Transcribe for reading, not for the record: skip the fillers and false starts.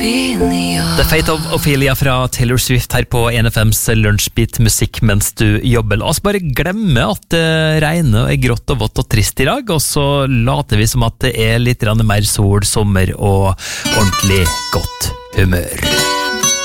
The Fate of Ophelia fra Taylor Swift her på NFMs Lunsjbit musikk mens du jobber. La oss bare glemme at det regner og grått og vått og trist i dag, og så later vi som at det litt mer sol, sommer og ordentlig godt humør.